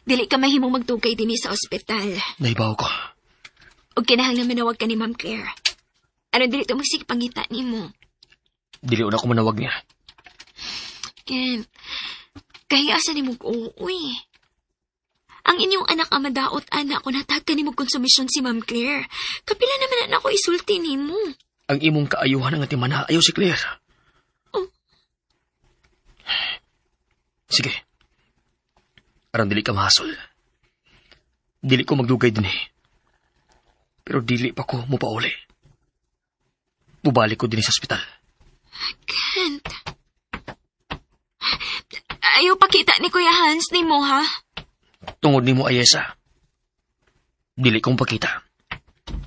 Dili ka mahimong magtugay din sa ospital. Naibaw ko. O kinahanglan manawag ka ni Ma'am Claire. Ano dili ito magsigpangita ni mo? Dili na ako manawag niya. Ken, kahiasa ni mo uuwi. Ang inyong anak ang madaot, anak, kung natag ka ni mo konsumisyon si Ma'am Claire. Kapila naman na ako isulti ni mo. Ang imong kaayuhan ang ati manaayaw si Claire. Oh. Sige. Aron dili ka mahasol. Dili ko magdugay din eh. Pero dili pa ko mupauli. Bubalik ko din sa ospital. Kent. Ayaw pakita ni Kuya Hans ni mo, ha? Tungod ni mo, Ayesa. Dili kong pakita.